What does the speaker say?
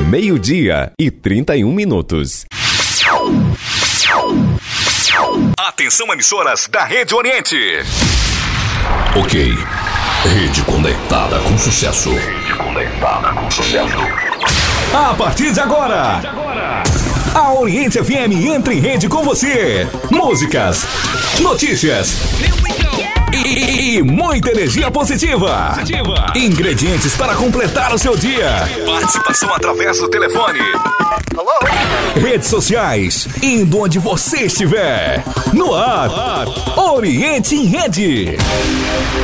12h31. Atenção, emissoras da Rede Oriente. Ok. Rede conectada com sucesso. A partir de agora, a Oriente FM entra em rede com você. Músicas, notícias e muita energia positiva. Ingredientes para completar o seu dia. Participação através do telefone. Redes sociais, indo onde você estiver. No ar, Oriente em Rede.